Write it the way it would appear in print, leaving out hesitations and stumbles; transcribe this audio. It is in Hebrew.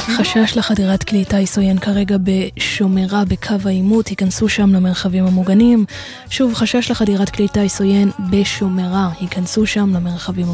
חשש לחדירת כלי טיס עוין כרגע בשומרה בקו העימות, היכנסו שם למרחבים המוגנים. שוב, חשש לחדירת כלי טיס עוין בשומרה, היכנסו שם למרחבים המוגנים.